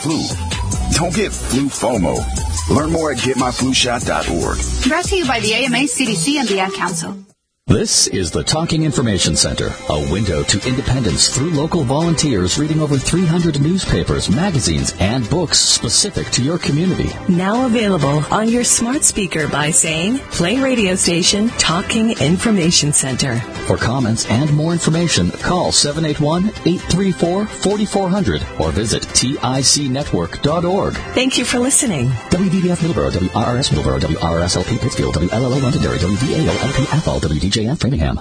flu. Don't get flu FOMO. Learn more at getmyflushot.org. Brought to you by the AMA, CDC, and the Ad Council. This is the Talking Information Center, a window to independence through local volunteers reading over 300 newspapers, magazines, and books specific to your community. Now available on your smart speaker by saying, play radio station Talking Information Center. For comments and more information, call 781-834-4400 or visit ticnetwork.org. Thank you for listening. WDBF Middleborough, WRRS Middleborough, WRSLP Pittsfield, WLLO Londonderry, WDAO LP Athol, WDJF Framingham.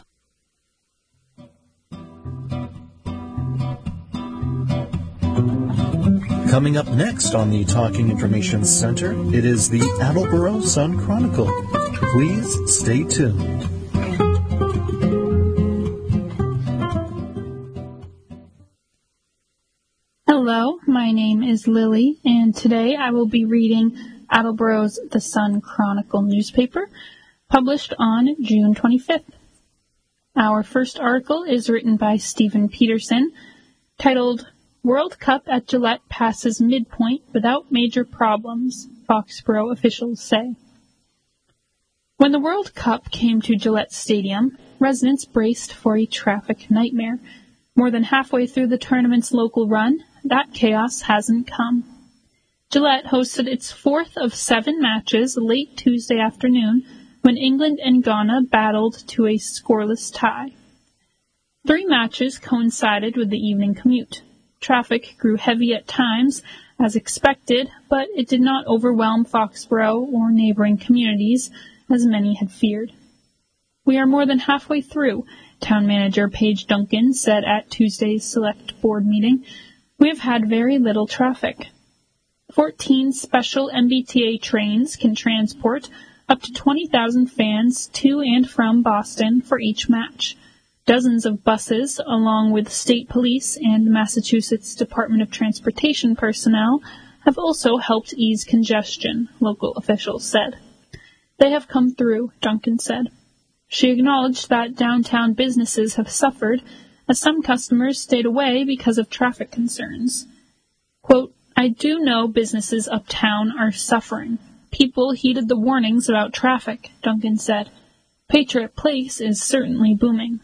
Coming up next on the Talking Information Center, it is the Attleboro Sun Chronicle. Please stay tuned. Hello, my name is Lily, and today I will be reading Attleboro's The Sun Chronicle newspaper, published on June 25th. Our first article is written by Stephen Peterson, titled, World Cup at Gillette passes midpoint without major problems, Foxborough officials say. When the World Cup came to Gillette Stadium, residents braced for a traffic nightmare. More than halfway through the tournament's local run, that chaos hasn't come. Gillette hosted its fourth of 7 matches late Tuesday afternoon when England and Ghana battled to a scoreless tie. 3 matches coincided with the evening commute. Traffic grew heavy at times, as expected, but it did not overwhelm Foxborough or neighboring communities, as many had feared. We are more than halfway through, Town Manager Paige Duncan said at Tuesday's Select Board meeting. We have had very little traffic. 14 special MBTA trains can transport up to 20,000 fans to and from Boston for each match. Dozens of buses, along with state police and Massachusetts Department of Transportation personnel, have also helped ease congestion, local officials said. They have come through, Duncan said. She acknowledged that downtown businesses have suffered, as some customers stayed away because of traffic concerns. Quote, I do know businesses uptown are suffering. People heeded the warnings about traffic, Duncan said. Patriot Place is certainly booming.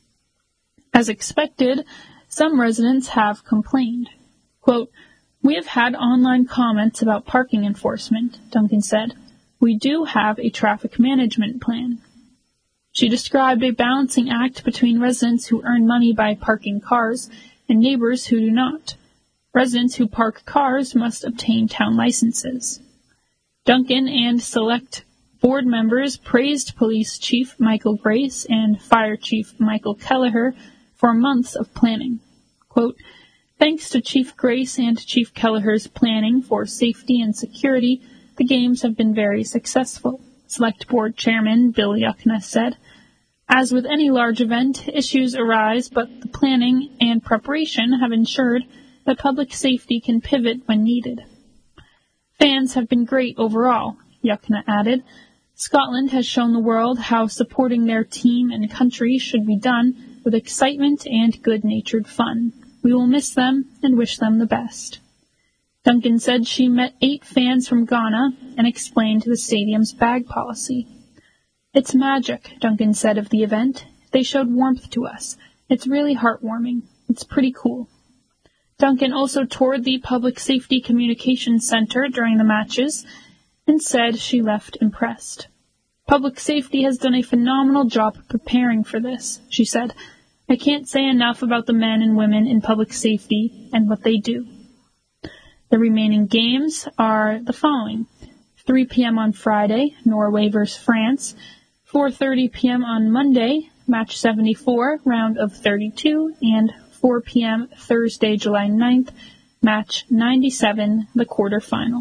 As expected, some residents have complained. Quote, we have had online comments about parking enforcement, Duncan said. We do have a traffic management plan. She described a balancing act between residents who earn money by parking cars and neighbors who do not. Residents who park cars must obtain town licenses. Duncan and select board members praised Police Chief Michael Grace and Fire Chief Michael Kelleher for months of planning. Quote, thanks to Chief Grace and Chief Kelleher's planning for safety and security, the games have been very successful, Select Board Chairman Bill Yuckna said. As with any large event, issues arise, but the planning and preparation have ensured that public safety can pivot when needed. Fans have been great overall, Yuckna added. Scotland has shown the world how supporting their team and country should be done with excitement and good-natured fun. We will miss them and wish them the best. Duncan said she met 8 fans from Ghana and explained the stadium's bag policy. It's magic, Duncan said of the event. They showed warmth to us. It's really heartwarming. It's pretty cool. Duncan also toured the Public Safety Communications Center during the matches and said she left impressed. Public safety has done a phenomenal job preparing for this, she said. I can't say enough about the men and women in public safety and what they do. The remaining games are the following. 3 p.m. on Friday, Norway vs. France. 4:30 p.m. on Monday, match 74, round of 32, and 4 p.m. Thursday, July 9th, match 97, the quarterfinal.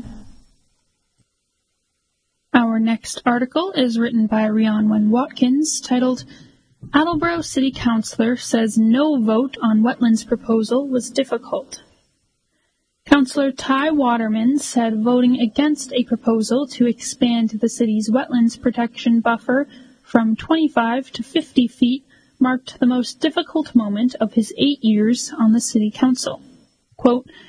Our next article is written by Rhianwen Watkins, titled, Attleboro City Councillor says no vote on wetlands proposal was difficult. Councillor Ty Waterman said voting against a proposal to expand the city's wetlands protection buffer from 25 to 50 feet marked the most difficult moment of his 8 years on the city council. Quote,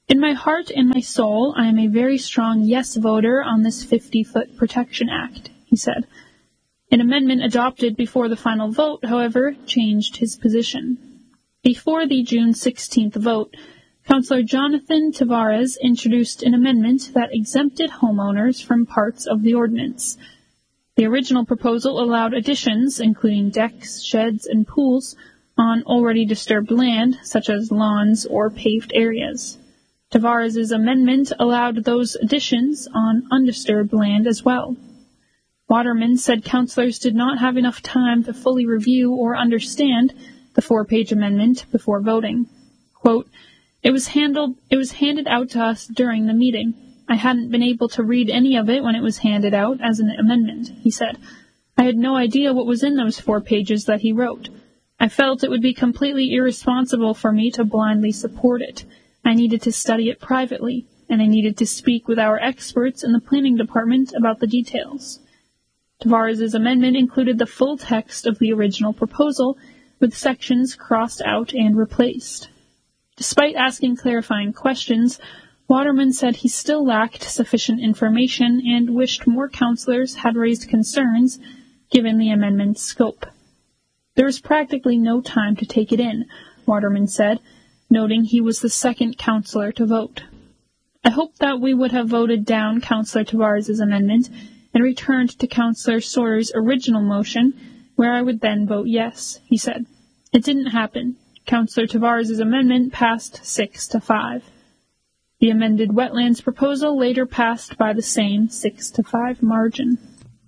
In my heart and my soul, I am a very strong yes voter on this 50-foot Protection Act, he said. An amendment adopted before the final vote, however, changed his position. Before the June 16th vote, Councillor Jonathan Tavares introduced an amendment that exempted homeowners from parts of the ordinance. The original proposal allowed additions, including decks, sheds, and pools, on already disturbed land, such as lawns or paved areas. Tavares' amendment allowed those additions on undisturbed land as well. Waterman said councillors did not have enough time to fully review or understand the 4-page amendment before voting. Quote, It was handed out to us during the meeting. I hadn't been able to read any of it when it was handed out as an amendment, he said. I had no idea what was in those 4 pages that he wrote. I felt it would be completely irresponsible for me to blindly support it. I needed to study it privately, and I needed to speak with our experts in the planning department about the details. Tavares' amendment included the full text of the original proposal, with sections crossed out and replaced. Despite asking clarifying questions, Waterman said he still lacked sufficient information and wished more councillors had raised concerns given the amendment's scope. There was practically no time to take it in, Waterman said, noting he was the second councillor to vote. I hoped that we would have voted down Councillor Tavares' amendment and returned to Councillor Sawyer's original motion, where I would then vote yes, he said. It didn't happen. Councillor Tavares' amendment passed 6-5. The amended wetlands proposal later passed by the same 6-5 margin.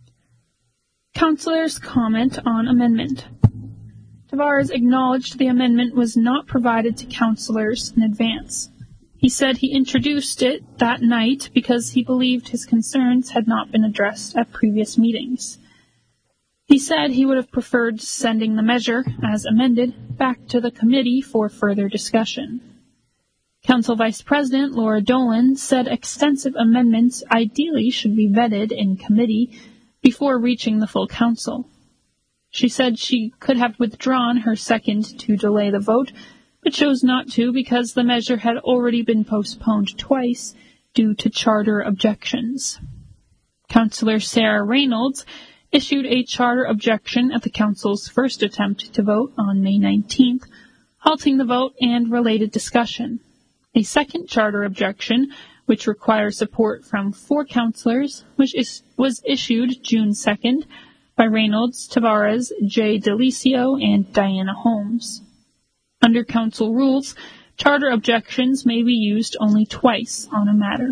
Councillors' comment on amendment. Tavares acknowledged the amendment was not provided to councillors in advance. He said he introduced it that night because he believed his concerns had not been addressed at previous meetings. He said he would have preferred sending the measure, as amended, back to the committee for further discussion. Council Vice President Laura Dolan said extensive amendments ideally should be vetted in committee before reaching the full council. She said she could have withdrawn her second to delay the vote, but chose not to because the measure had already been postponed twice due to charter objections. Councillor Sarah Reynolds issued a charter objection at the council's first attempt to vote on May 19th, halting the vote and related discussion. A second charter objection, which requires support from 4 councillors, was issued June 2nd by Reynolds, Tavares, Jay Delicio, and Diana Holmes. Under council rules, charter objections may be used only twice on a matter.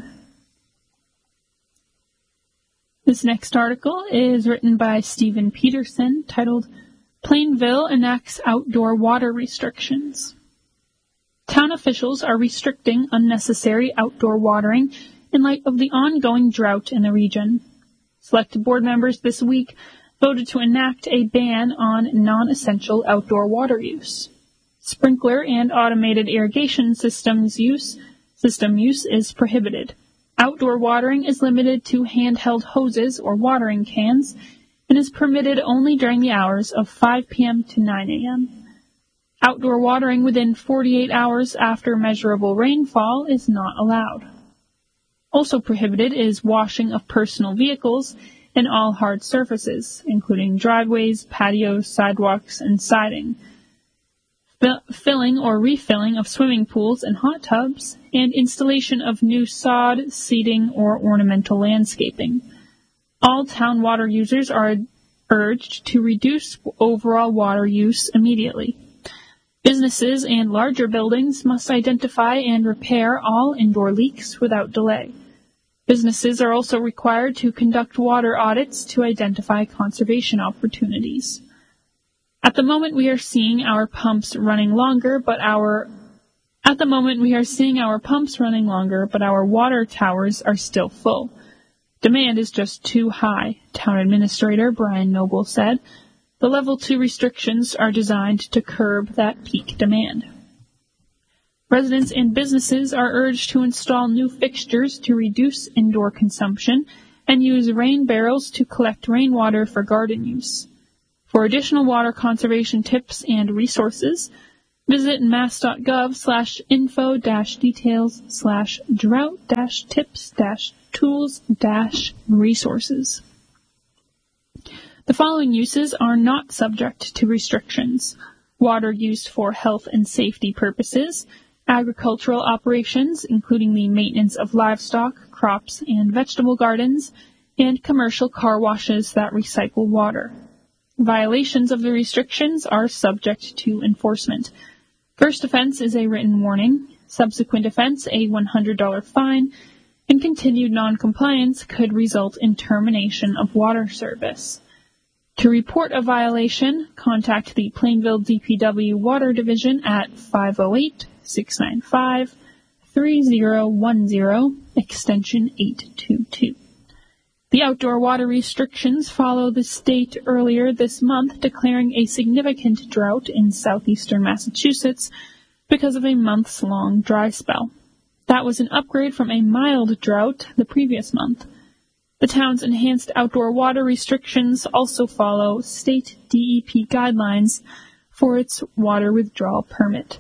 This next article is written by Stephen Peterson, titled, Plainville Enacts Outdoor Water Restrictions. Town officials are restricting unnecessary outdoor watering in light of the ongoing drought in the region. Select board members this week voted to enact a ban on non-essential outdoor water use. Sprinkler and automated irrigation system use is prohibited. Outdoor watering is limited to handheld hoses or watering cans and is permitted only during the hours of 5 p.m. to 9 a.m. Outdoor watering within 48 hours after measurable rainfall is not allowed. Also prohibited is washing of personal vehicles and all hard surfaces, including driveways, patios, sidewalks, and siding, filling or refilling of swimming pools and hot tubs, and installation of new sod, seating, or ornamental landscaping. All town water users are urged to reduce overall water use immediately. Businesses and larger buildings must identify and repair all indoor leaks without delay. Businesses are also required to conduct water audits to identify conservation opportunities. At the moment we are seeing our pumps running longer, but our water towers are still full. Demand is just too high, Town Administrator Brian Noble said. The Level 2 restrictions are designed to curb that peak demand. Residents and businesses are urged to install new fixtures to reduce indoor consumption and use rain barrels to collect rainwater for garden use. For additional water conservation tips and resources, Visit mass.gov/info-details/drought-tips-tools-resources. The following uses are not subject to restrictions: water used for health and safety purposes, agricultural operations, including the maintenance of livestock, crops, and vegetable gardens, and commercial car washes that recycle water. Violations of the restrictions are subject to enforcement. First offense is a written warning, subsequent offense a $100 fine, and continued noncompliance could result in termination of water service. To report a violation, contact the Plainville DPW Water Division at 508-695-3010, extension 822. The outdoor water restrictions follow the state earlier this month declaring a significant drought in southeastern Massachusetts because of a months-long dry spell. That was an upgrade from a mild drought the previous month. The town's enhanced outdoor water restrictions also follow state DEP guidelines for its water withdrawal permit.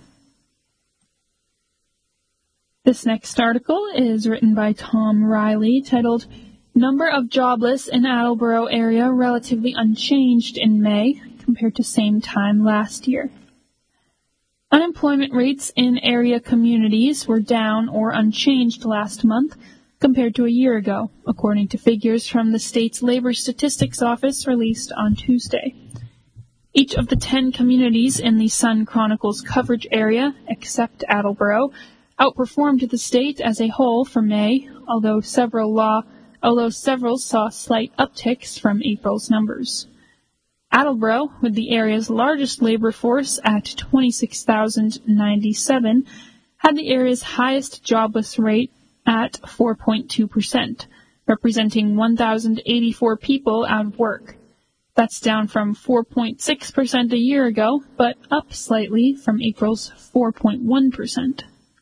This next article is written by Tom Riley, titled "Number of Jobless in Attleboro Area Relatively Unchanged in May Compared to Same Time Last Year." Unemployment rates in area communities were down or unchanged last month compared to a year ago, according to figures from the state's Labor Statistics Office released on Tuesday. Each of the 10 communities in the Sun Chronicle's coverage area, except Attleboro, outperformed the state as a whole for May, although several saw slight upticks from April's numbers. Attleboro, with the area's largest labor force at 26,097, had the area's highest jobless rate at 4.2%, representing 1,084 people out of work. That's down from 4.6% a year ago, but up slightly from April's 4.1%.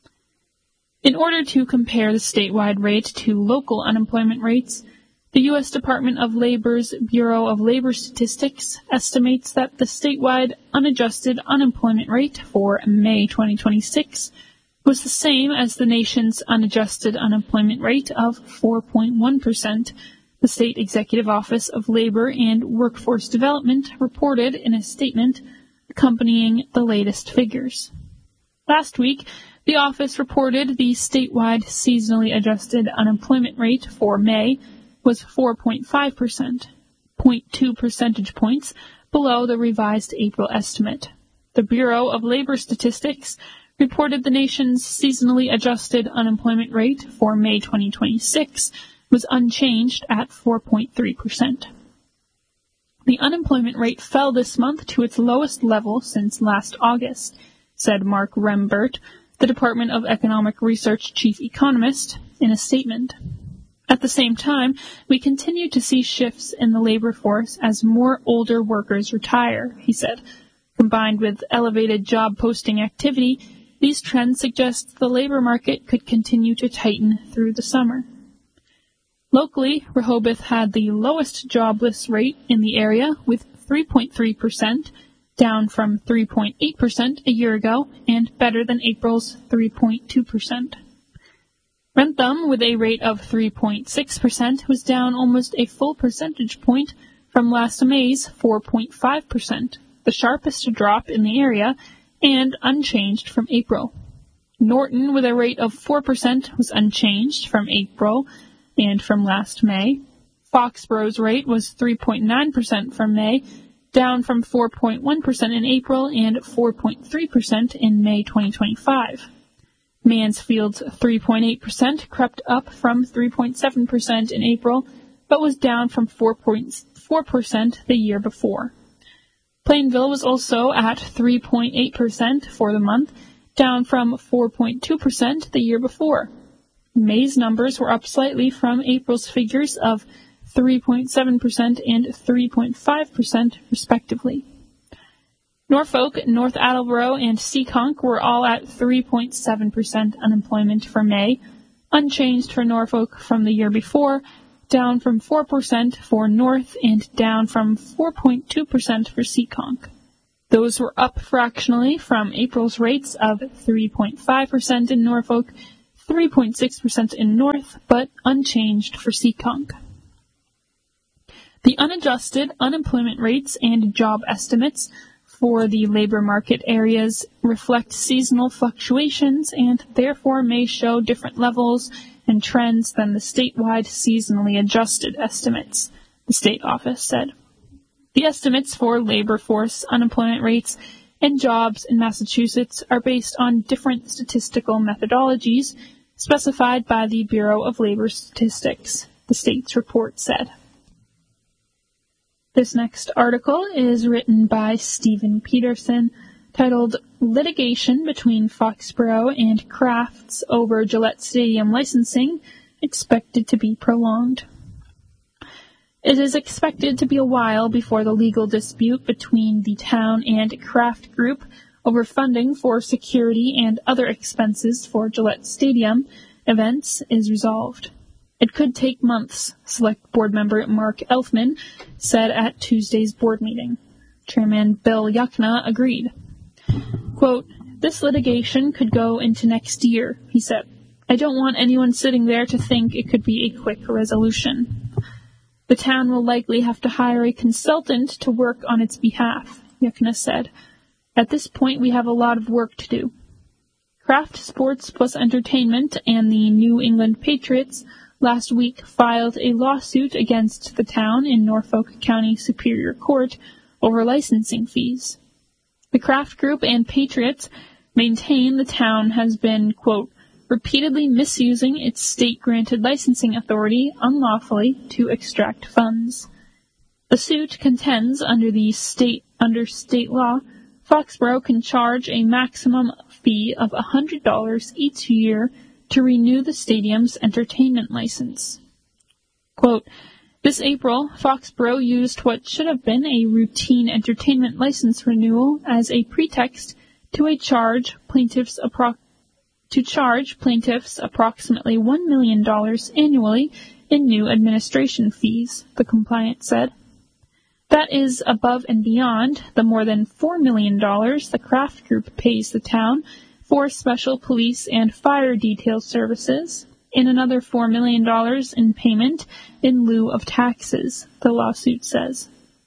In order to compare the statewide rate to local unemployment rates, the U.S. Department of Labor's Bureau of Labor Statistics estimates that the statewide unadjusted unemployment rate for May 2026 was the same as the nation's unadjusted unemployment rate of 4.1%, the State Executive Office of Labor and Workforce Development reported in a statement accompanying the latest figures. Last week, the office reported the statewide seasonally adjusted unemployment rate for May was 4.5%, 0.2 percentage points below the revised April estimate. The Bureau of Labor Statistics reported the nation's seasonally adjusted unemployment rate for May 2026 was unchanged at 4.3%. The unemployment rate fell this month to its lowest level since last August, said Mark Rembert, the Department of Economic Research chief economist, in a statement. At the same time, we continue to see shifts in the labor force as more older workers retire, he said. Combined with elevated job posting activity, these trends suggest the labor market could continue to tighten through the summer. Locally, Rehoboth had the lowest jobless rate in the area with 3.3%, down from 3.8% a year ago and better than April's 3.2%. Wrentham, with a rate of 3.6%, was down almost a full percentage point from last May's 4.5%, the sharpest drop in the area, and unchanged from April. Norton, with a rate of 4%, was unchanged from April and from last May. Foxborough's rate was 3.9% from May, down from 4.1% in April and 4.3% in May 2025. Mansfield's 3.8% crept up from 3.7% in April, but was down from 4.4% the year before. Plainville was also at 3.8% for the month, down from 4.2% the year before. May's numbers were up slightly from April's figures of 3.7% and 3.5% respectively. Norfolk, North Attleboro, and Seekonk were all at 3.7% unemployment for May, unchanged for Norfolk from the year before, down from 4% for North, and down from 4.2% for Seekonk. Those were up fractionally from April's rates of 3.5% in Norfolk, 3.6% in North, but unchanged for Seekonk. The unadjusted unemployment rates and job estimates for the labor market areas reflect seasonal fluctuations and therefore may show different levels and trends than the statewide seasonally adjusted estimates, the state office said. The estimates for labor force unemployment rates and jobs in Massachusetts are based on different statistical methodologies specified by the Bureau of Labor Statistics, the state's report said. This next article is written by Stephen Peterson, titled Litigation Between Foxborough and Crafts Over Gillette Stadium Licensing Expected to be Prolonged. It is expected to be a while before the legal dispute between the town and Kraft Group over funding for security and other expenses for Gillette Stadium events is resolved. It could take months, Select Board member Mark Elfman said at Tuesday's board meeting. Chairman Bill Yuckna agreed. Quote, "This litigation could go into next year," he said. "I don't want anyone sitting there to think it could be a quick resolution. The town will likely have to hire a consultant to work on its behalf," Yuckna said. "At this point, we have a lot of work to do." Kraft Sports Plus Entertainment and the New England Patriots last week filed a lawsuit against the town in Norfolk County Superior Court over licensing fees. The Kraft Group and Patriots maintain the town has been, quote, repeatedly misusing its state-granted licensing authority unlawfully to extract funds. The suit contends under state law, Foxborough can charge a maximum fee of $100 each year to renew the stadium's entertainment license. Quote, "This April, Foxborough used what should have been a routine entertainment license renewal as a pretext to charge plaintiffs approximately $1 million annually in new administration fees," the complaint said. That is above and beyond the more than $4 million the Kraft Group pays the town for special police and fire detail services, and another $4 million in payment in lieu of taxes, the lawsuit says.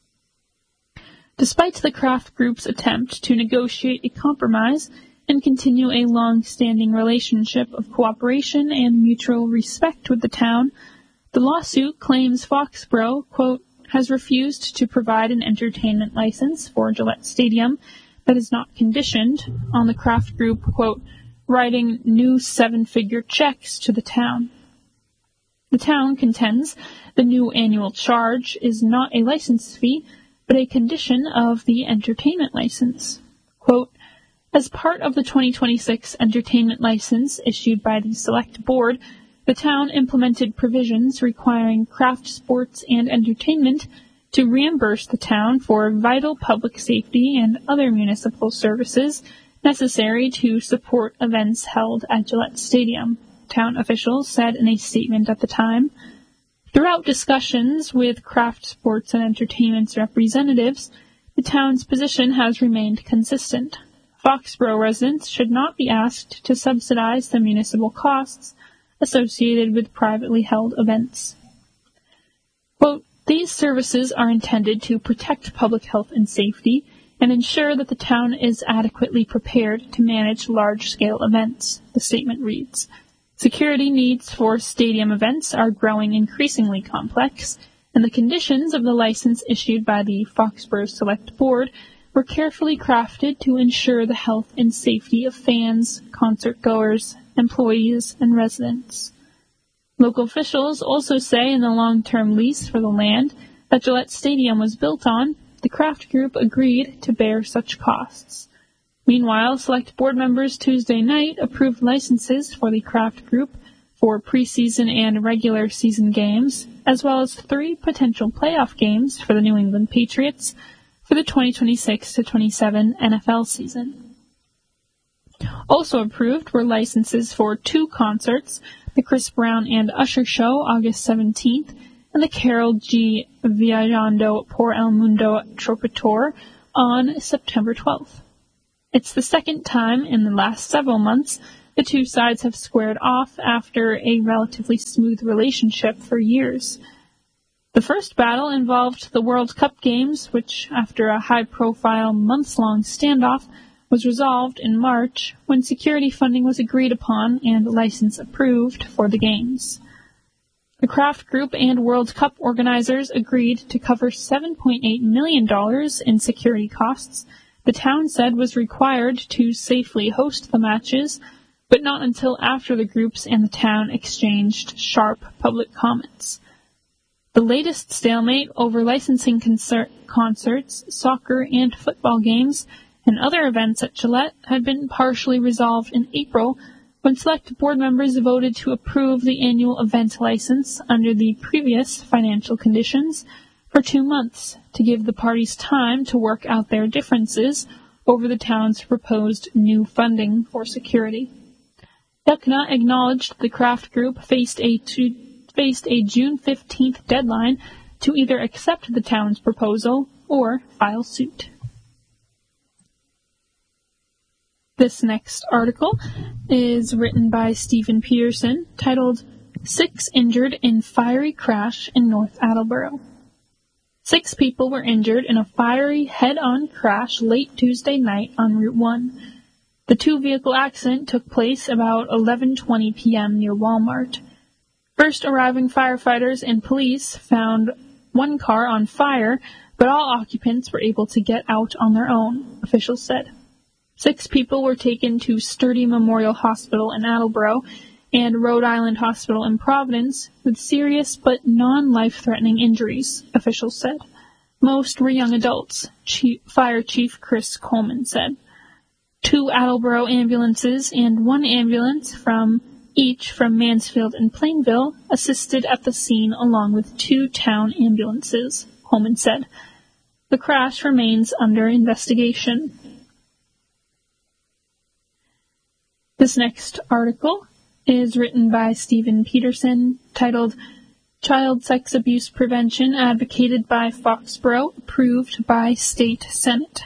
Despite the Kraft Group's attempt to negotiate a compromise and continue a long-standing relationship of cooperation and mutual respect with the town, the lawsuit claims Foxborough, quote, has refused to provide an entertainment license for Gillette Stadium that is not conditioned on the Kraft Group, quote, writing new 7-figure checks to the town. The town contends the new annual charge is not a license fee, but a condition of the entertainment license. Quote, "As part of the 2026 entertainment license issued by the Select Board, the town implemented provisions requiring Kraft Sports and Entertainment to reimburse the town for vital public safety and other municipal services necessary to support events held at Gillette Stadium," town officials said in a statement at the time. Throughout discussions with Kraft Sports and Entertainment's representatives, the town's position has remained consistent. Foxborough residents should not be asked to subsidize the municipal costs associated with privately held events. Quote, "These services are intended to protect public health and safety and ensure that the town is adequately prepared to manage large-scale events," the statement reads. "Security needs for stadium events are growing increasingly complex, and the conditions of the license issued by the Foxborough Select Board were carefully crafted to ensure the health and safety of fans, concert-goers, employees, and residents." Local officials also say in the long-term lease for the land that Gillette Stadium was built on, the Kraft Group agreed to bear such costs. Meanwhile, Select Board members Tuesday night approved licenses for the Kraft Group for preseason and regular season games, as well as 3 potential playoff games for the New England Patriots for the 2026-27 NFL season. Also approved were licenses for 2 concerts, the Chris Brown and Usher Show August 17th and the Karol G. Viajando por el Mundo Tropitor on September 12th. It's the second time in the last several months the two sides have squared off after a relatively smooth relationship for years. The first battle involved the World Cup games, which, after a high-profile, months-long standoff, was resolved in March when security funding was agreed upon and license approved for the games. The Kraft Group and World Cup organizers agreed to cover $7.8 million in security costs the town said was required to safely host the matches, but not until after the groups and the town exchanged sharp public comments. The latest stalemate over licensing concerts, soccer and football games, and other events at Gillette had been partially resolved in April when select board members voted to approve the annual event license under the previous financial conditions for 2 months to give the parties time to work out their differences over the town's proposed new funding for security. Yuckna acknowledged the Kraft Group faced a June 15th deadline to either accept the town's proposal or file suit. This next article is written by Stephen Peterson, titled 6 Injured in Fiery Crash in North Attleboro. 6 people were injured in a fiery head-on crash late Tuesday night on Route 1. The two-vehicle accident took place about 11:20 p.m. near Walmart. First arriving firefighters and police found one car on fire, but all occupants were able to get out on their own, officials said. 6 people were taken to Sturdy Memorial Hospital in Attleboro and Rhode Island Hospital in Providence with serious but non-life-threatening injuries, officials said. Most were young adults, Fire Chief Chris Coleman said. 2 Attleboro ambulances and 1 ambulance from Mansfield and Plainville assisted at the scene along with 2 town ambulances, Coleman said. The crash remains under investigation. This next article is written by Stephen Peterson, titled Child Sex Abuse Prevention Advocated by Foxborough, Approved by State Senate.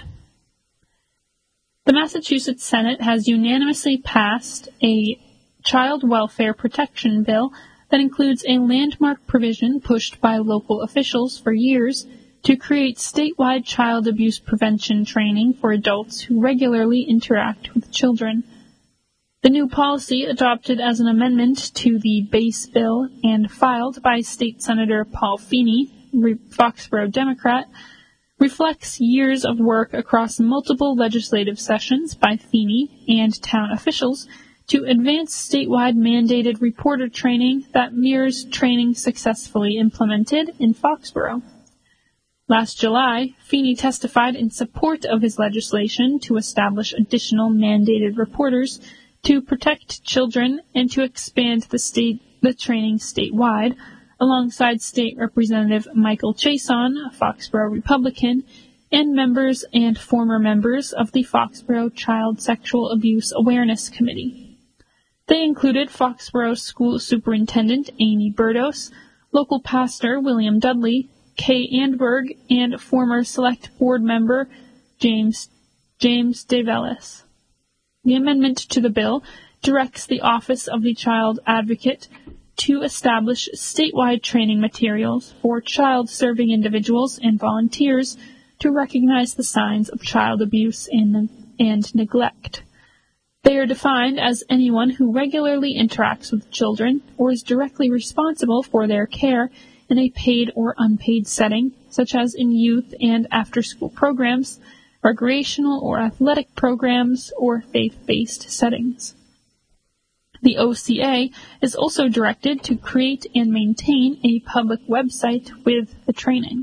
The Massachusetts Senate has unanimously passed a child welfare protection bill that includes a landmark provision pushed by local officials for years to create statewide child abuse prevention training for adults who regularly interact with children. The new policy, adopted as an amendment to the base bill and filed by State Senator Paul Feeney, Foxborough Democrat, reflects years of work across multiple legislative sessions by Feeney and town officials to advance statewide mandated reporter training that mirrors training successfully implemented in Foxborough. Last July, Feeney testified in support of his legislation to establish additional mandated reporters to protect children and to expand the training statewide, alongside State Representative Michael Chason, a Foxborough Republican, and members and former members of the Foxborough Child Sexual Abuse Awareness Committee. They included Foxborough School Superintendent Amy Burdos, local pastor William Dudley, Kay Andberg, and former Select Board member James DeVellis. The amendment to the bill directs the Office of the Child Advocate to establish statewide training materials for child-serving individuals and volunteers to recognize the signs of child abuse and neglect. They are defined as anyone who regularly interacts with children or is directly responsible for their care in a paid or unpaid setting, such as in youth and after-school programs, recreational or athletic programs, or faith-based settings. The OCA is also directed to create and maintain a public website with the training.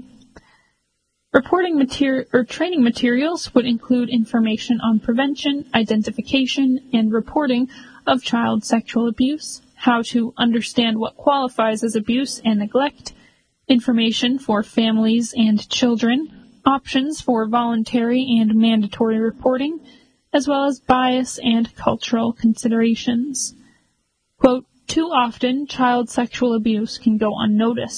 Training materials would include information on prevention, identification, and reporting of child sexual abuse, how to understand what qualifies as abuse and neglect, information for families and children, options for voluntary and mandatory reporting, as well as bias and cultural considerations. Quote, too often, child sexual abuse can go unnoticed.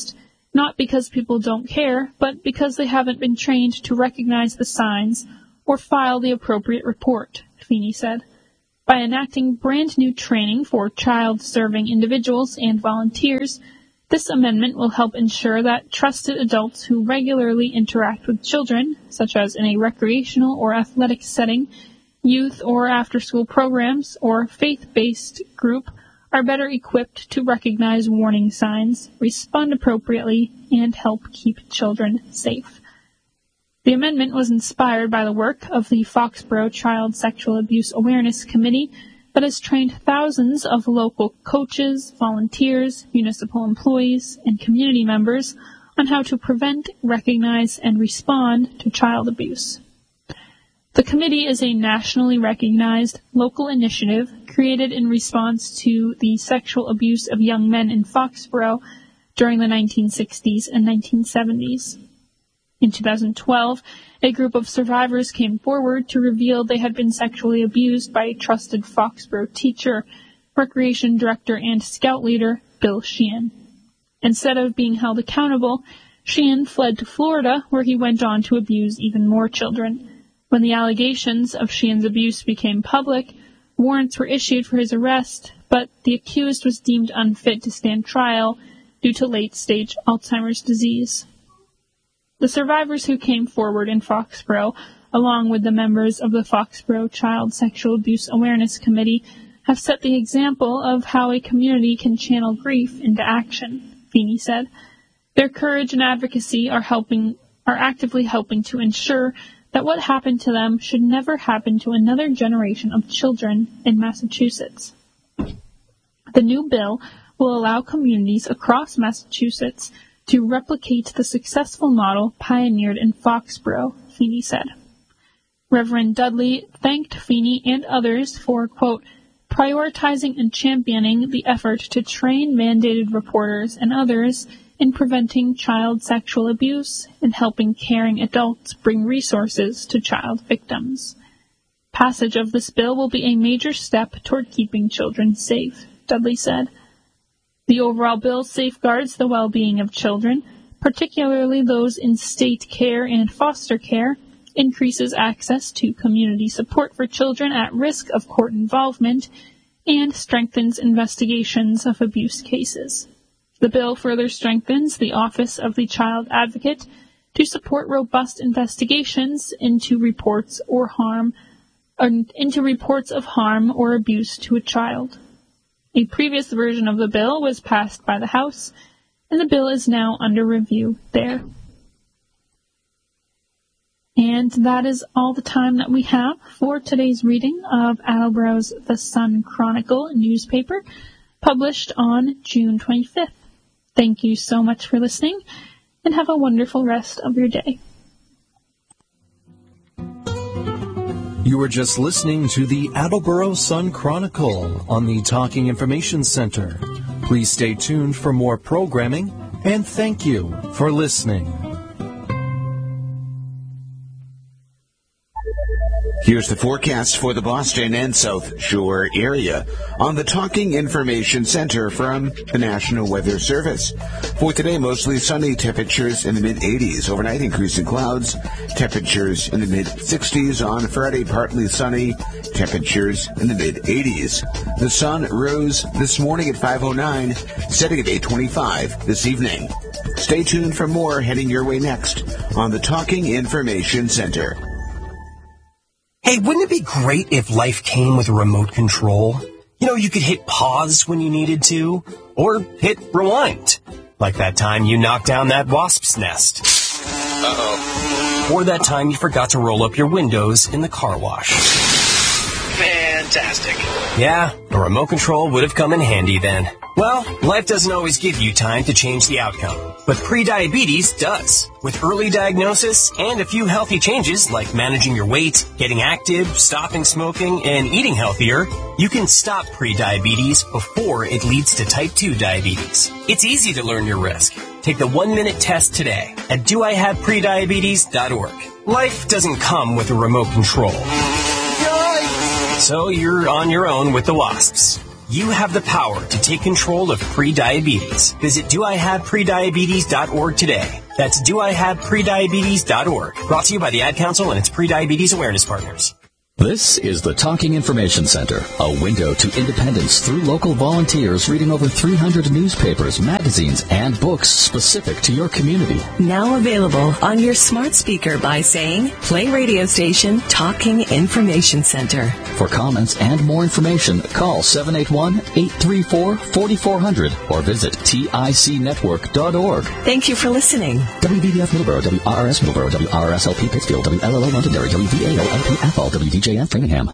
not because people don't care, but because they haven't been trained to recognize the signs or file the appropriate report, Feeney said. By enacting brand new training for child-serving individuals and volunteers, this amendment will help ensure that trusted adults who regularly interact with children, such as in a recreational or athletic setting, youth or after-school programs, or faith-based group, are better equipped to recognize warning signs, respond appropriately, and help keep children safe. The amendment was inspired by the work of the Foxborough Child Sexual Abuse Awareness Committee that has trained thousands of local coaches, volunteers, municipal employees, and community members on how to prevent, recognize, and respond to child abuse. The committee is a nationally recognized local initiative created in response to the sexual abuse of young men in Foxborough during the 1960s and 1970s. In 2012, a group of survivors came forward to reveal they had been sexually abused by a trusted Foxborough teacher, recreation director, and scout leader, Bill Sheehan. Instead of being held accountable, Sheehan fled to Florida, where he went on to abuse even more children. When the allegations of Sheehan's abuse became public, warrants were issued for his arrest, but the accused was deemed unfit to stand trial due to late-stage Alzheimer's disease. The survivors who came forward in Foxborough, along with the members of the Foxborough Child Sexual Abuse Awareness Committee, have set the example of how a community can channel grief into action, Feeney said. Their courage and advocacy are actively helping to ensure that what happened to them should never happen to another generation of children in Massachusetts. The new bill will allow communities across Massachusetts to replicate the successful model pioneered in Foxborough, Feeney said. Reverend Dudley thanked Feeney and others for, quote, prioritizing and championing the effort to train mandated reporters and others in preventing child sexual abuse and helping caring adults bring resources to child victims. Passage of this bill will be a major step toward keeping children safe, Dudley said. The overall bill safeguards the well-being of children, particularly those in state care and foster care, increases access to community support for children at risk of court involvement, and strengthens investigations of abuse cases. The bill further strengthens the Office of the Child Advocate to support robust investigations into reports of harm or abuse to a child. A previous version of the bill was passed by the House, and the bill is now under review there. And that is all the time that we have for today's reading of Attleborough's The Sun Chronicle newspaper, published on June 25th. Thank you so much for listening, and have a wonderful rest of your day. You were just listening to the Attleboro Sun Chronicle on the Talking Information Center. Please stay tuned for more programming, and thank you for listening. Here's the forecast for the Boston and South Shore area on the Talking Information Center from the National Weather Service. For today, mostly sunny, temperatures in the mid-80s. Overnight, increasing clouds, temperatures in the mid-60s. On Friday, partly sunny, temperatures in the mid-80s. The sun rose this morning at 5:09, setting at 8:25 this evening. Stay tuned for more heading your way next on the Talking Information Center. Hey, wouldn't it be great if life came with a remote control? You know, you could hit pause when you needed to, or hit rewind. Like that time you knocked down that wasp's nest. Uh-oh. Or that time you forgot to roll up your windows in the car wash. Fantastic. Yeah, a remote control would have come in handy then. Well, life doesn't always give you time to change the outcome, but prediabetes does. With early diagnosis and a few healthy changes like managing your weight, getting active, stopping smoking, and eating healthier, you can stop prediabetes before it leads to type 2 diabetes. It's easy to learn your risk. Take the 1-minute test today at doihaveprediabetes.org. Life doesn't come with a remote control. So you're on your own with the wasps. You have the power to take control of prediabetes. Visit doihaveprediabetes.org today. That's doihaveprediabetes.org. Brought to you by the Ad Council and its Prediabetes Awareness Partners. This is the Talking Information Center, a window to independence through local volunteers reading over 300 newspapers, magazines, and books specific to your community. Now available on your smart speaker by saying, play radio station Talking Information Center. For comments and more information, call 781-834-4400 or visit ticnetwork.org. Thank you for listening. WBDF Middleborough, WRRS Middleborough, WRSLP Pittsfield, WLLO Londonderry, WVAO-LP Athol, WDJF Framingham.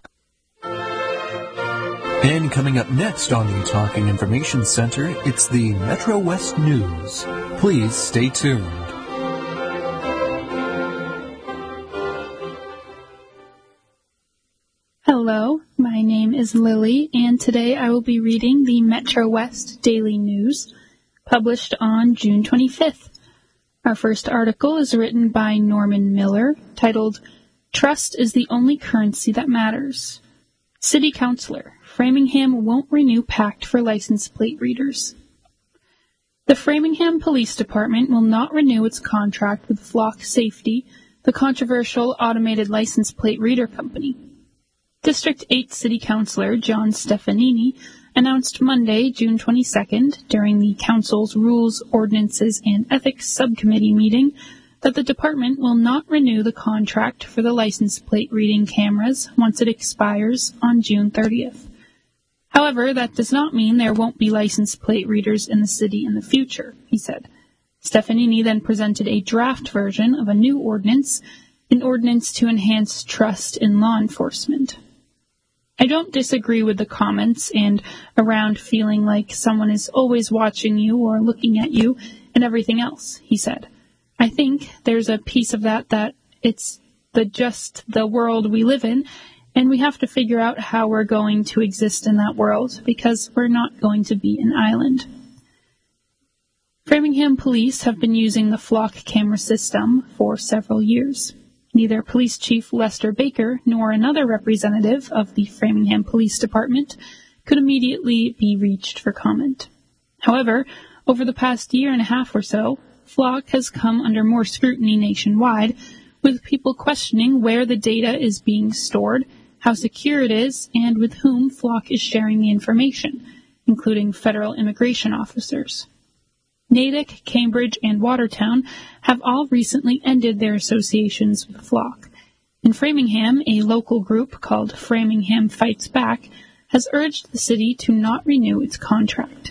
And coming up next on the Talking Information Center, it's the Metro West News. Please stay tuned. Hello, my name is Lily, and today I will be reading the Metro West Daily News, published on June 25th. Our first article is written by Norman Miller, titled, Trust is the Only Currency That Matters. City Councilor, Framingham won't renew pact for license plate readers. The Framingham Police Department will not renew its contract with Flock Safety, the controversial automated license plate reader company. District 8 City Councilor John Stefanini announced Monday, June 22nd, during the Council's Rules, Ordinances, and Ethics Subcommittee meeting, that the department will not renew the contract for the license plate reading cameras once it expires on June 30th. However, that does not mean there won't be license plate readers in the city in the future, he said. Stefanini then presented a draft version of a new ordinance, an ordinance to enhance trust in law enforcement. I don't disagree with the comments and around feeling like someone is always watching you or looking at you and everything else, he said. I think there's a piece of that it's the world we live in, and we have to figure out how we're going to exist in that world, because we're not going to be an island. Framingham Police have been using the Flock camera system for several years. Neither Police Chief Lester Baker nor another representative of the Framingham Police Department could immediately be reached for comment. However, over the past year and a half or so, Flock has come under more scrutiny nationwide, with people questioning where the data is being stored, how secure it is, and with whom Flock is sharing the information, including federal immigration officers. Natick, Cambridge, and Watertown have all recently ended their associations with Flock. In Framingham, a local group called Framingham Fights Back has urged the city to not renew its contract.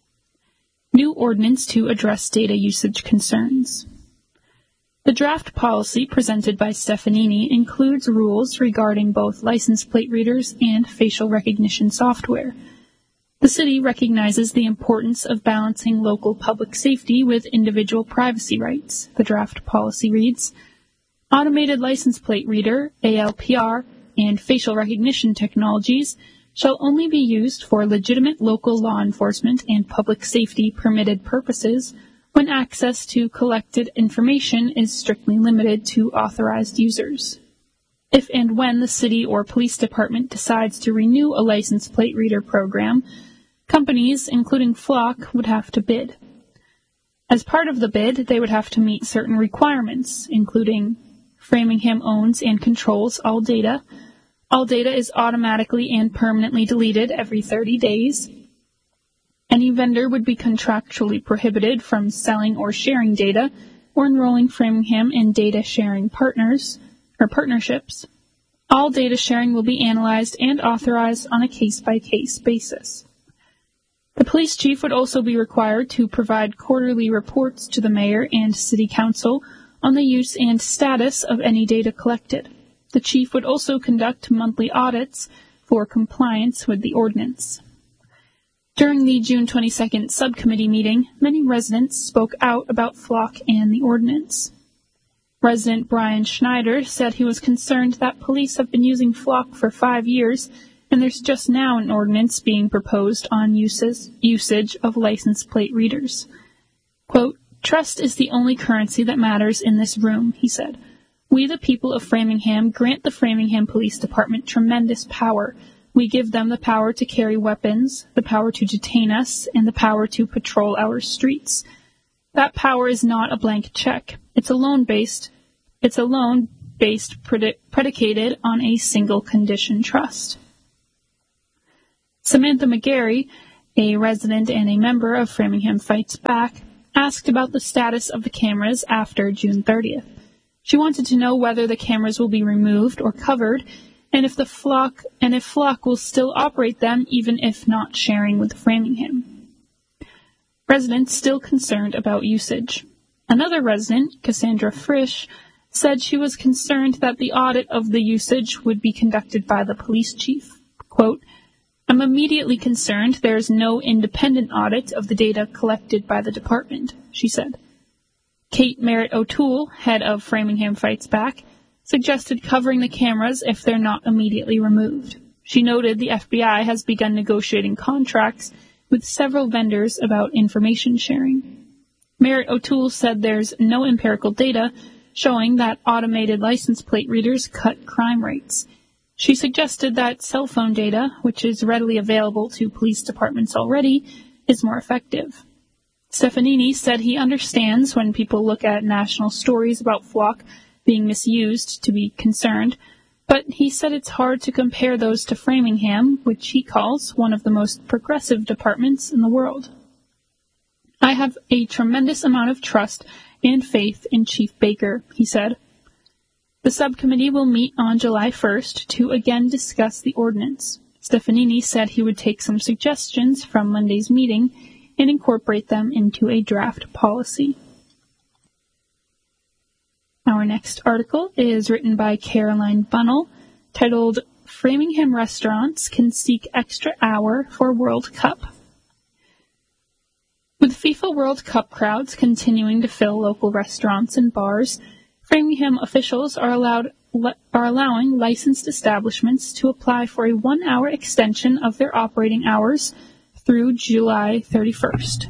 New ordinance to address data usage concerns. The draft policy presented by Stefanini includes rules regarding both license plate readers and facial recognition software. The city recognizes the importance of balancing local public safety with individual privacy rights. The draft policy reads, Automated license plate reader, ALPR, and facial recognition technologies shall only be used for legitimate local law enforcement and public safety permitted purposes when access to collected information is strictly limited to authorized users. If and when the city or police department decides to renew a license plate reader program, companies, including Flock, would have to bid. As part of the bid, they would have to meet certain requirements, including Framingham owns and controls all data. All data is automatically and permanently deleted every 30 days. Any vendor would be contractually prohibited from selling or sharing data or enrolling Framingham in data sharing partnerships. All data sharing will be analyzed and authorized on a case-by-case basis. The police chief would also be required to provide quarterly reports to the mayor and city council on the use and status of any data collected. The chief would also conduct monthly audits for compliance with the ordinance. During the June 22nd subcommittee meeting, many residents spoke out about Flock and the ordinance. Resident Brian Schneider said he was concerned that police have been using Flock for 5 years, and there's just now an ordinance being proposed on usage of license plate readers. Quote, Trust is the only currency that matters in this room, he said. We, the people of Framingham, grant the Framingham Police Department tremendous power. We give them the power to carry weapons, the power to detain us, and the power to patrol our streets. That power is not a blank check. It's a loan-based predicated on a single condition trust. Samantha McGarry, a resident and a member of Framingham Fights Back, asked about the status of the cameras after June 30th. She wanted to know whether the cameras will be removed or covered, and if Flock will still operate them even if not sharing with Framingham. Residents still concerned about usage. Another resident, Cassandra Frisch, said she was concerned that the audit of the usage would be conducted by the police chief. Quote, I'm immediately concerned there is no independent audit of the data collected by the department, she said. Kate Merritt O'Toole, head of Framingham Fights Back, suggested covering the cameras if they're not immediately removed. She noted the FBI has begun negotiating contracts with several vendors about information sharing. Merritt O'Toole said there's no empirical data showing that automated license plate readers cut crime rates. She suggested that cell phone data, which is readily available to police departments already, is more effective. Stefanini said he understands when people look at national stories about Flock being misused to be concerned, but he said it's hard to compare those to Framingham, which he calls one of the most progressive departments in the world. I have a tremendous amount of trust and faith in Chief Baker, he said. The subcommittee will meet on July 1st to again discuss the ordinance. Stefanini said he would take some suggestions from Monday's meeting and incorporate them into a draft policy. Our next article is written by Caroline Bunnell, titled Framingham Restaurants Can Seek Extra Hour for World Cup. With FIFA World Cup crowds continuing to fill local restaurants and bars, Framingham officials are allowing licensed establishments to apply for a 1-hour extension of their operating hours through July 31st.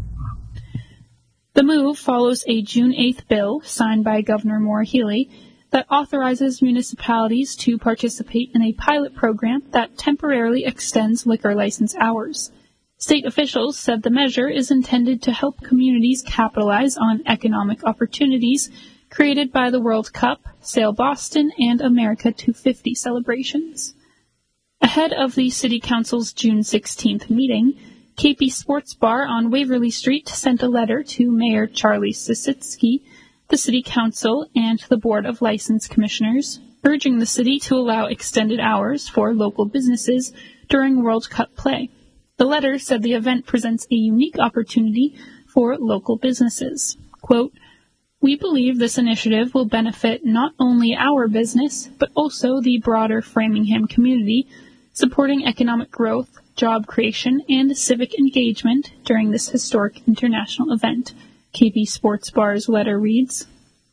The move follows a June 8th bill signed by Governor Maura Healey that authorizes municipalities to participate in a pilot program that temporarily extends liquor license hours. State officials said the measure is intended to help communities capitalize on economic opportunities created by the World Cup, Sail Boston, and America 250 celebrations. Ahead of the City Council's June 16th meeting, KP Sports Bar on Waverly Street sent a letter to Mayor Charlie Sisitsky, the City Council, and the Board of License Commissioners, urging the city to allow extended hours for local businesses during World Cup play. The letter said the event presents a unique opportunity for local businesses. Quote, we believe this initiative will benefit not only our business, but also the broader Framingham community, supporting economic growth, job creation, and civic engagement during this historic international event, KP Sports Bar's letter reads.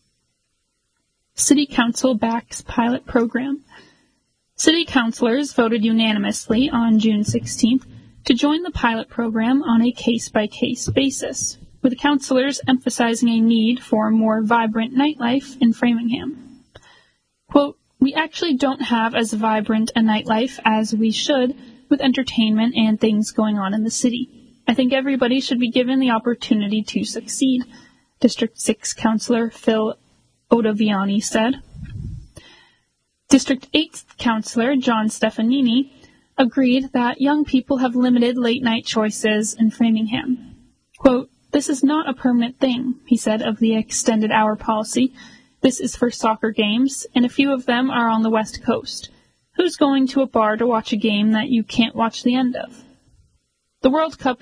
City Council backs pilot program. City councilors voted unanimously on June 16th to join the pilot program on a case-by-case basis, with councilors emphasizing a need for more vibrant nightlife in Framingham. Quote, we actually don't have as vibrant a nightlife as we should with entertainment and things going on in the city. I think everybody should be given the opportunity to succeed, District 6 Councilor Phil Ottaviani said. District 8 Councilor John Stefanini agreed that young people have limited late-night choices in Framingham. Quote, this is not a permanent thing, he said of the extended hour policy. This is for soccer games, and a few of them are on the West Coast. Who's going to a bar to watch a game that you can't watch the end of? The World Cup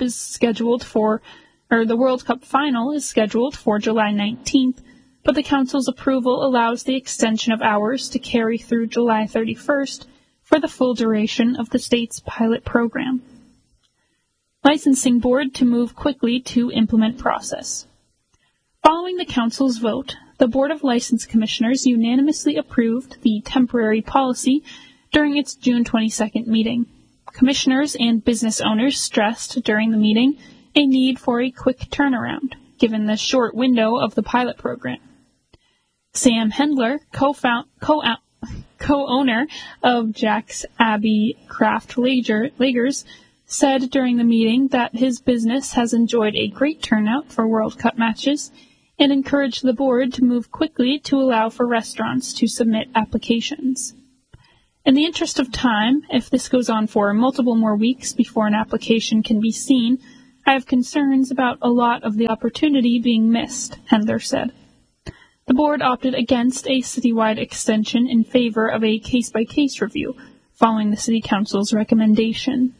final is scheduled for July 19th, but the Council's approval allows the extension of hours to carry through July 31st for the full duration of the state's pilot program. Licensing Board to move quickly to implement process. Following the Council's vote, the Board of License Commissioners unanimously approved the temporary policy during its June 22nd meeting. Commissioners and business owners stressed during the meeting a need for a quick turnaround, given the short window of the pilot program. Sam Hendler, co-owner of Jack's Abbey Craft Lagers, said during the meeting that his business has enjoyed a great turnout for World Cup matches and encouraged the board to move quickly to allow for restaurants to submit applications. In the interest of time, if this goes on for multiple more weeks before an application can be seen, I have concerns about a lot of the opportunity being missed, Hendler said. The board opted against a citywide extension in favor of a case-by-case review, following the City Council's recommendation.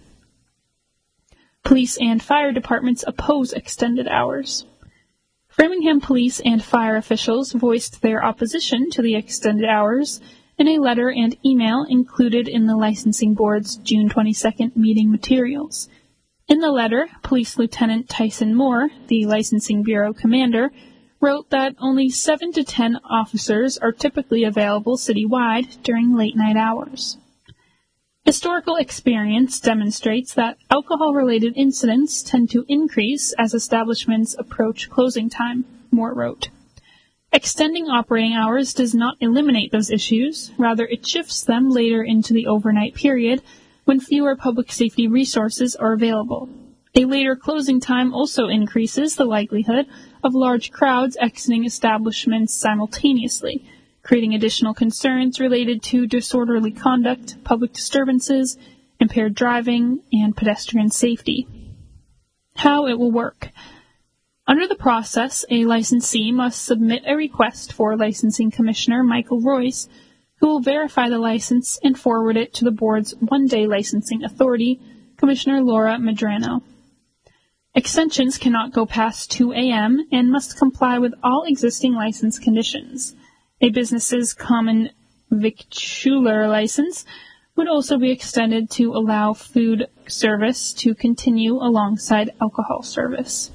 Police and fire departments oppose extended hours. Framingham police and fire officials voiced their opposition to the extended hours in a letter and email included in the Licensing Board's June 22nd meeting materials. In the letter, Police Lieutenant Tyson Moore, the Licensing Bureau commander, wrote that only 7 to 10 officers are typically available citywide during late-night hours. Historical experience demonstrates that alcohol-related incidents tend to increase as establishments approach closing time, Moore wrote. Extending operating hours does not eliminate those issues, rather it shifts them later into the overnight period when fewer public safety resources are available. A later closing time also increases the likelihood of large crowds exiting establishments simultaneously, creating additional concerns related to disorderly conduct, public disturbances, impaired driving, and pedestrian safety. How it will work. Under the process, a licensee must submit a request for Licensing Commissioner Michael Royce, who will verify the license and forward it to the board's one-day licensing authority, Commissioner Laura Medrano. Extensions cannot go past 2 a.m. and must comply with all existing license conditions. A business's common victualler license would also be extended to allow food service to continue alongside alcohol service.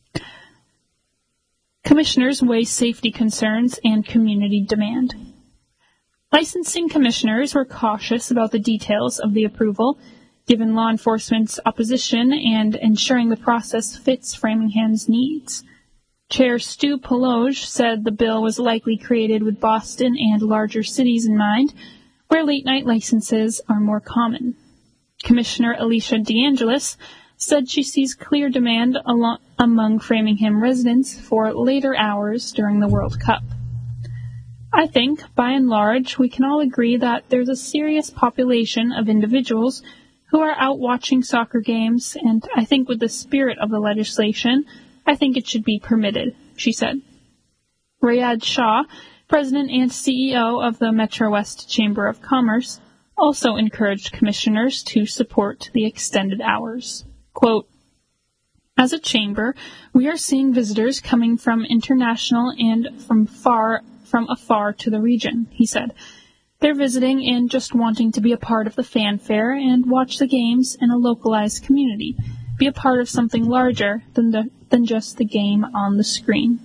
Commissioners weigh safety concerns and community demand. Licensing commissioners were cautious about the details of the approval, given law enforcement's opposition and ensuring the process fits Framingham's needs. Chair Stu Peloge said the bill was likely created with Boston and larger cities in mind, where late-night licenses are more common. Commissioner Alicia DeAngelis said she sees clear demand among Framingham residents for later hours during the World Cup. I think, by and large, we can all agree that there's a serious population of individuals who are out watching soccer games, and I think with the spirit of the legislation, I think it should be permitted, she said. Rayad Shah, president and CEO of the Metro West Chamber of Commerce, also encouraged commissioners to support the extended hours. Quote, as a chamber, we are seeing visitors coming from international and from afar to the region, he said. They're visiting and just wanting to be a part of the fanfare and watch the games in a localized community, be a part of something larger than just the game on the screen.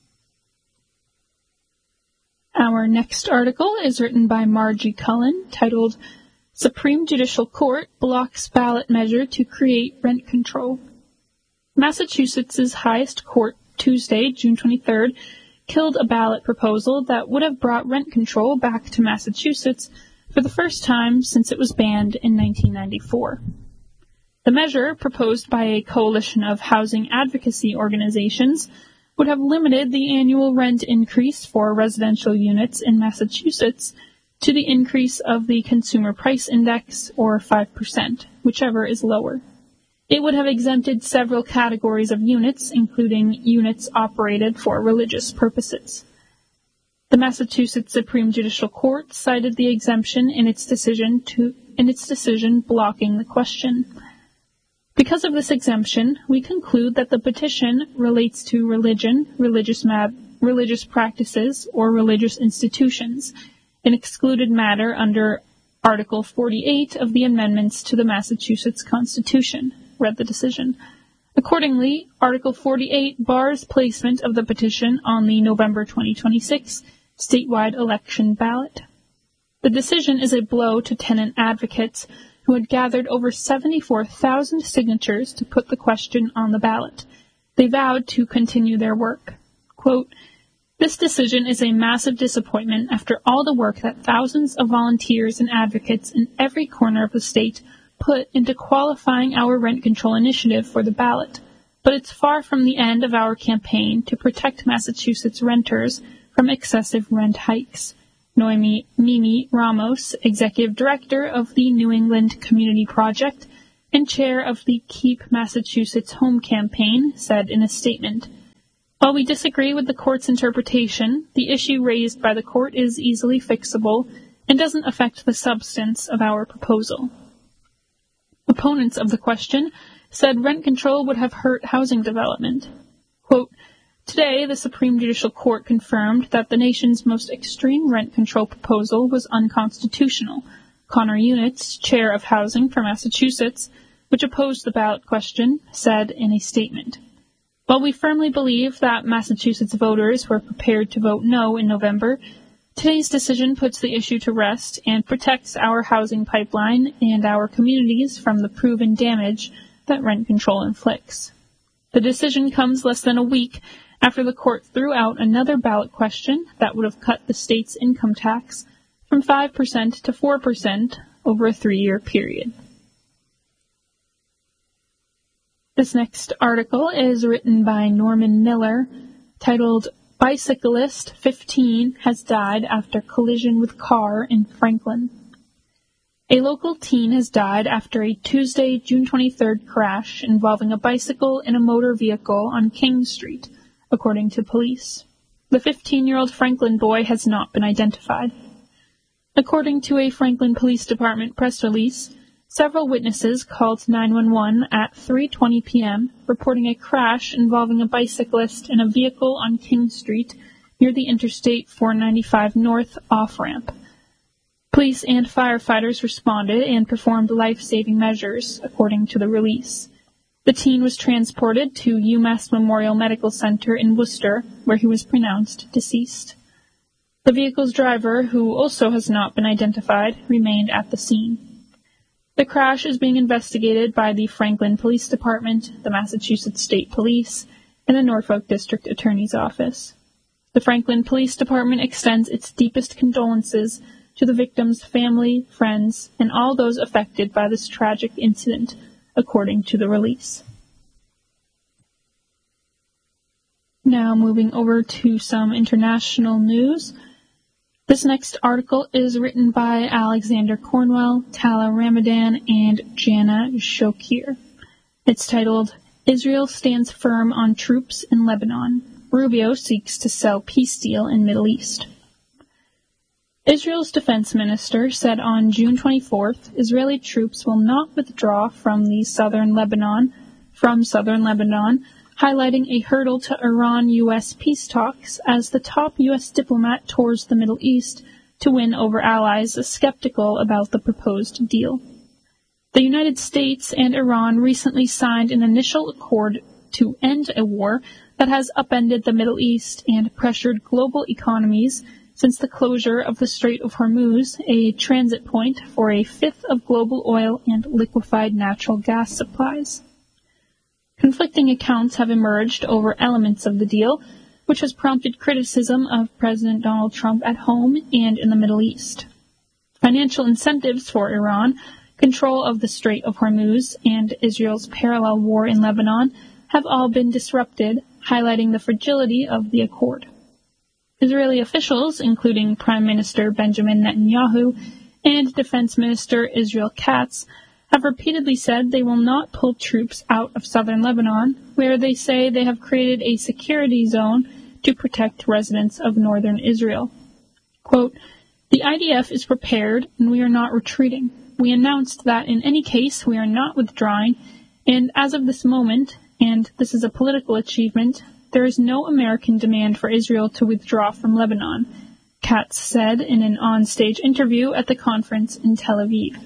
Our next article is written by Margie Cullen, titled Supreme Judicial Court Blocks Ballot Measure to Create Rent Control. Massachusetts' highest court Tuesday, June 23rd, killed a ballot proposal that would have brought rent control back to Massachusetts for the first time since it was banned in 1994. The measure, proposed by a coalition of housing advocacy organizations, would have limited the annual rent increase for residential units in Massachusetts to the increase of the Consumer Price Index, or 5%, whichever is lower. It would have exempted several categories of units, including units operated for religious purposes. The Massachusetts Supreme Judicial Court cited the exemption in its decision blocking the question. Because of this exemption, we conclude that the petition relates to religion, religious practices, or religious institutions, an excluded matter under Article 48 of the amendments to the Massachusetts Constitution, read the decision. Accordingly, Article 48 bars placement of the petition on the November 2026 statewide election ballot. The decision is a blow to tenant advocates who had gathered over 74,000 signatures to put the question on the ballot. They vowed to continue their work. Quote, This decision is a massive disappointment after all the work that thousands of volunteers and advocates in every corner of the state put into qualifying our rent control initiative for the ballot. But it's far from the end of our campaign to protect Massachusetts renters from excessive rent hikes. Noemi Mimi Ramos, Executive Director of the New England Community Project and Chair of the Keep Massachusetts Home campaign, said in a statement, "While we disagree with the court's interpretation, the issue raised by the court is easily fixable and doesn't affect the substance of our proposal." Opponents of the question said rent control would have hurt housing development. Quote, "Today, the Supreme Judicial Court confirmed that the nation's most extreme rent control proposal was unconstitutional," Connor Units, chair of housing for Massachusetts, which opposed the ballot question, said in a statement. "While we firmly believe that Massachusetts voters were prepared to vote no in November, today's decision puts the issue to rest and protects our housing pipeline and our communities from the proven damage that rent control inflicts." The decision comes less than a week after the court threw out another ballot question that would have cut the state's income tax from 5% to 4% over a 3-year period. This next article is written by Norman Miller, titled "Bicyclist 15 Has Died After Collision with Car in Franklin." A local teen has died after a Tuesday, June 23rd crash involving a bicycle and a motor vehicle on King Street, according to police. The 15-year-old Franklin boy has not been identified. According to a Franklin Police Department press release, several witnesses called 911 at 3:20 p.m., reporting a crash involving a bicyclist and a vehicle on King Street near the Interstate 495 North off-ramp. Police and firefighters responded and performed life-saving measures, according to the release. The teen was transported to UMass Memorial Medical Center in Worcester, where he was pronounced deceased. The vehicle's driver, who also has not been identified, remained at the scene. The crash is being investigated by the Franklin Police Department, the Massachusetts State Police, and the Norfolk District Attorney's Office. The Franklin Police Department extends its deepest condolences to the victim's family, friends, and all those affected by this tragic incident, according to the release. Now moving over to some international news. This next article is written by Alexander Cornwell, Tala Ramadan, and Jana Shokir. It's titled, "Israel Stands Firm on Troops in Lebanon. Rubio Seeks to Sell Peace Deal in Middle East." Israel's defense minister said on June 24th, Israeli troops will not withdraw from southern Lebanon, highlighting a hurdle to Iran-U.S. peace talks as the top U.S. diplomat tours the Middle East to win over allies skeptical about the proposed deal. The United States and Iran recently signed an initial accord to end a war that has upended the Middle East and pressured global economies since the closure of the Strait of Hormuz, a transit point for a fifth of global oil and liquefied natural gas supplies. Conflicting accounts have emerged over elements of the deal, which has prompted criticism of President Donald Trump at home and in the Middle East. Financial incentives for Iran, control of the Strait of Hormuz, and Israel's parallel war in Lebanon have all been disrupted, highlighting the fragility of the accord. Israeli officials, including Prime Minister Benjamin Netanyahu and Defense Minister Israel Katz, have repeatedly said they will not pull troops out of southern Lebanon, where they say they have created a security zone to protect residents of northern Israel. Quote, "The IDF is prepared and we are not retreating. We announced that in any case we are not withdrawing, and as of this moment, and this is a political achievement, there is no American demand for Israel to withdraw from Lebanon," Katz said in an on-stage interview at the conference in Tel Aviv.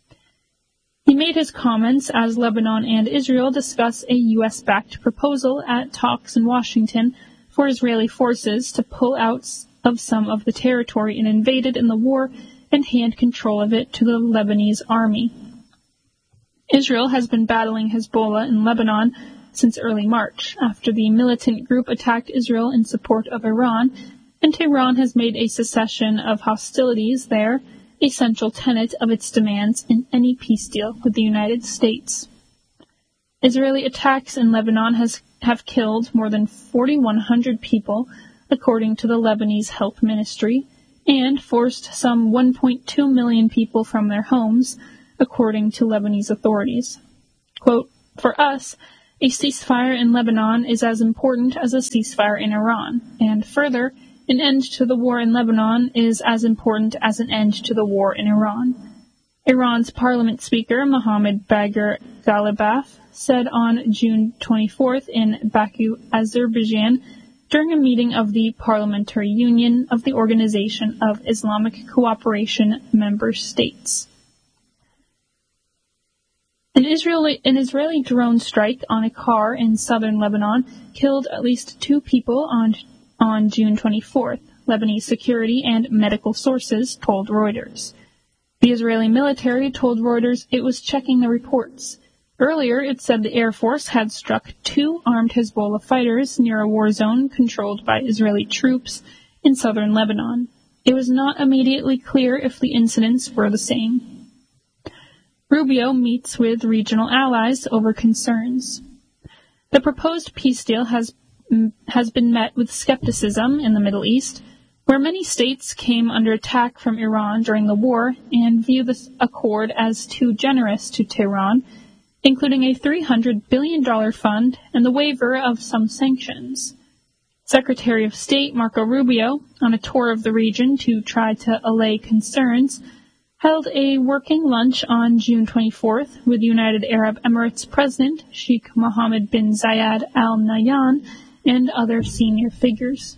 He made his comments as Lebanon and Israel discuss a U.S.-backed proposal at talks in Washington for Israeli forces to pull out of some of the territory it invaded in the war and hand control of it to the Lebanese army. Israel has been battling Hezbollah in Lebanon since early March, after the militant group attacked Israel in support of Iran, and Tehran has made a cessation of hostilities there a central tenet of its demands in any peace deal with the United States. Israeli attacks in Lebanon have killed more than 4,100 people, according to the Lebanese Health Ministry, and forced some 1.2 million people from their homes, according to Lebanese authorities. Quote, "For us, a ceasefire in Lebanon is as important as a ceasefire in Iran, and further, an end to the war in Lebanon is as important as an end to the war in Iran." Iran's parliament speaker, Mohammad Bagher Ghalibaf, said on June 24th in Baku, Azerbaijan, during a meeting of the Parliamentary Union of the Organization of Islamic Cooperation member states. An Israeli drone strike on a car in southern Lebanon killed at least 2 people on June 24th, Lebanese security and medical sources told Reuters. The Israeli military told Reuters it was checking the reports. Earlier, it said the Air Force had struck 2 armed Hezbollah fighters near a war zone controlled by Israeli troops in southern Lebanon. It was not immediately clear if the incidents were the same. Rubio meets with regional allies over concerns. The proposed peace deal has been met with skepticism in the Middle East, where many states came under attack from Iran during the war and view this accord as too generous to Tehran, including a $300 billion fund and the waiver of some sanctions. Secretary of State Marco Rubio, on a tour of the region to try to allay concerns, held a working lunch on June 24th with United Arab Emirates President Sheikh Mohammed bin Zayed Al Nahyan and other senior figures.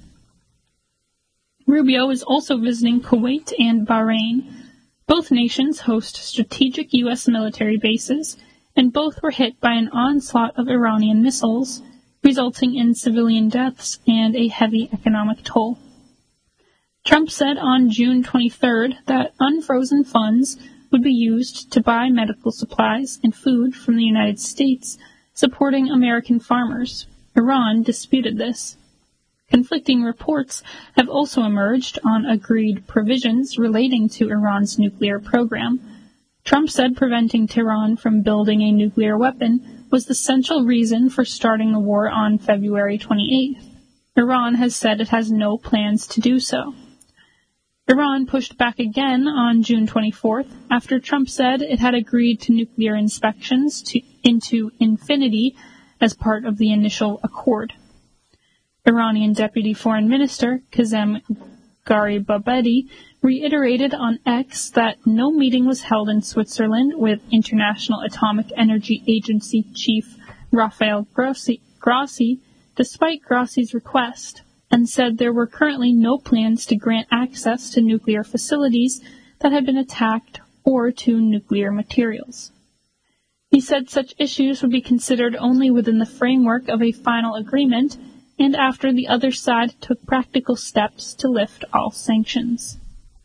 Rubio is also visiting Kuwait and Bahrain. Both nations host strategic U.S. military bases, and both were hit by an onslaught of Iranian missiles, resulting in civilian deaths and a heavy economic toll. Trump said on June 23rd that unfrozen funds would be used to buy medical supplies and food from the United States, supporting American farmers. Iran disputed this. Conflicting reports have also emerged on agreed provisions relating to Iran's nuclear program. Trump said preventing Tehran from building a nuclear weapon was the central reason for starting the war on February 28th. Iran has said it has no plans to do so. Iran pushed back again on June 24th after Trump said it had agreed to nuclear inspections into infinity as part of the initial accord. Iranian Deputy Foreign Minister Kazem Garibabedi reiterated on X that no meeting was held in Switzerland with International Atomic Energy Agency Chief Rafael Grossi, despite Grossi's request, and said there were currently no plans to grant access to nuclear facilities that had been attacked or to nuclear materials. He said such issues would be considered only within the framework of a final agreement and after the other side took practical steps to lift all sanctions.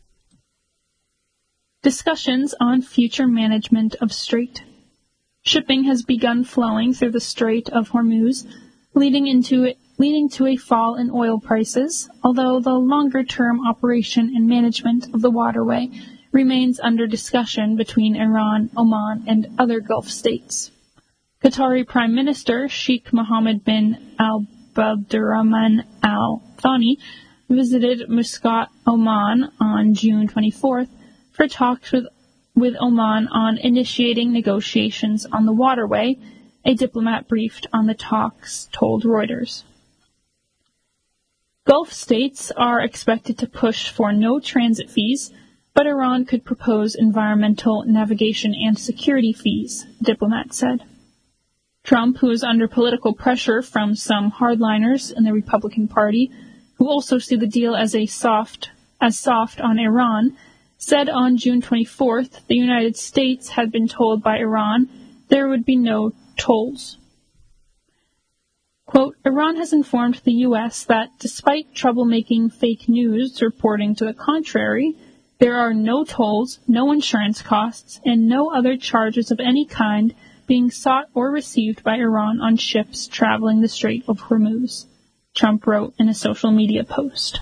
Discussions on future management of Strait. Shipping has begun flowing through the Strait of Hormuz, leading to a fall in oil prices, although the longer-term operation and management of the waterway remains under discussion between Iran, Oman, and other Gulf states. Qatari Prime Minister Sheikh Mohammed bin Abdurrahman Al Thani visited Muscat, Oman on June 24th for talks with Oman on initiating negotiations on the waterway, a diplomat briefed on the talks told Reuters. Gulf states are expected to push for no transit fees, but Iran could propose environmental, navigation, and security fees, the diplomat said. Trump, who is under political pressure from some hardliners in the Republican Party, who also see the deal as soft on Iran, said on June 24th the United States had been told by Iran there would be no tolls. Quote, Iran has informed the U.S. that despite troublemaking fake news reporting to the contrary, there are no tolls, no insurance costs, and no other charges of any kind being sought or received by Iran on ships traveling the Strait of Hormuz, Trump wrote in a social media post.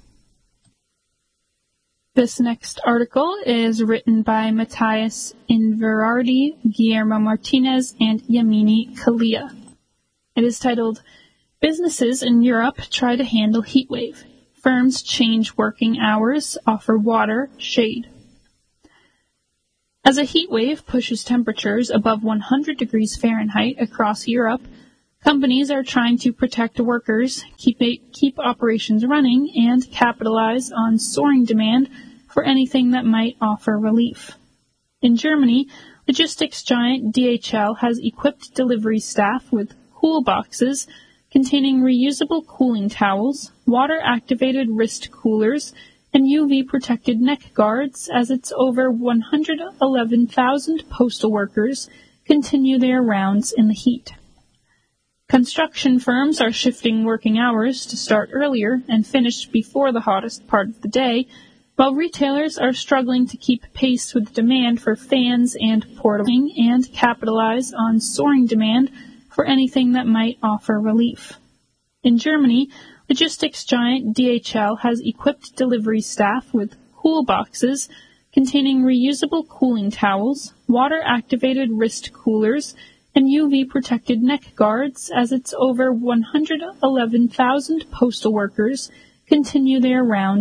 This next article is written by Matthias Inverardi, Guillermo Martinez, and Yamini Kalia. It is titled, Businesses in Europe Try to Handle Heat Wave. Firms change working hours, offer water, shade. As a heat wave pushes temperatures above 100 degrees Fahrenheit across Europe, companies are trying to protect workers, keep operations running, and capitalize on soaring demand for anything that might offer relief. In Germany, logistics giant DHL has equipped delivery staff with cool boxes containing reusable cooling towels, water-activated wrist coolers, and UV-protected neck guards as its over 111,000 postal workers continue their rounds in the heat. Construction firms are shifting working hours to start earlier and finish before the hottest part of the day, while retailers are struggling to keep pace with demand for fans and portaling and capitalize on soaring demand for anything that might offer relief. In Germany, logistics giant DHL has equipped delivery staff with cool boxes containing reusable cooling towels, water-activated wrist coolers, and UV-protected neck guards as its over 111,000 postal workers continue their rounds